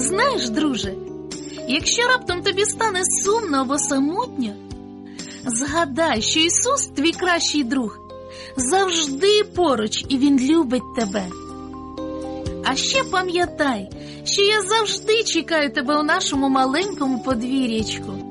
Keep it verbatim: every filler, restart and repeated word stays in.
Знаєш, друже, якщо раптом тобі стане сумно або самотньо, згадай, що Ісус, твій кращий друг, завжди поруч, і Він любить тебе. А ще пам'ятай, що я завжди чекаю тебе у нашому маленькому подвір'ячку.